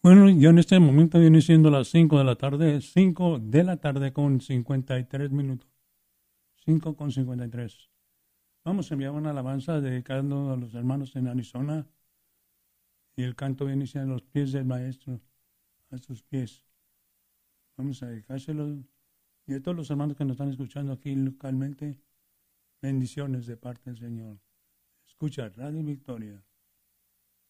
Bueno, yo en este momento viene siendo las 5 de la tarde, 5 de la tarde con 53 minutos, 5 con 53. Vamos a enviar una alabanza dedicando a los hermanos en Arizona y el canto viene siendo a los pies del maestro, a sus pies. Vamos a dedicárselo y a todos los hermanos que nos están escuchando aquí localmente, bendiciones de parte del Señor. Escucha Radio Victoria.